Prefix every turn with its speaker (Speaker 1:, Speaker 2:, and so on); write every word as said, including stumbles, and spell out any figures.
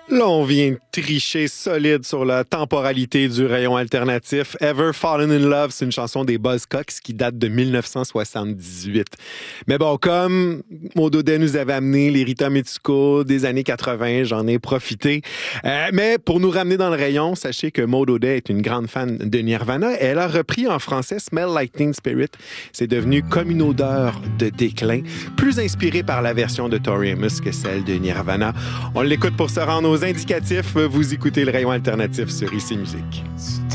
Speaker 1: Là, on vient de tricher solide sur la temporalité du rayon alternatif. Ever Fallen in Love, c'est une chanson des Buzzcocks qui date de dix-neuf cent soixante-dix-huit. Mais bon, comme Maud Audet nous avait amené les Rita Mitsuko des années quatre-vingts, j'en ai profité. Euh, mais pour nous ramener dans le rayon, sachez que Maud Audet est une grande fan de Nirvana. Elle a repris en français Smell Like Teen Spirit. C'est devenu comme une odeur de déclin, plus inspirée par la version de Tori Amos que celle de Nirvana. On l'écoute pour se rendre aux indicatifs. Vous écoutez le rayon alternatif sur I C Musique.